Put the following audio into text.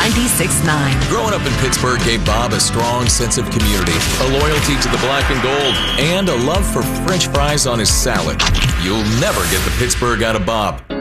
96.9. Growing up in Pittsburgh gave Bob a strong sense of community, a loyalty to the black and gold, and a love for French fries on his salad. You'll never get the Pittsburgh out of Bob.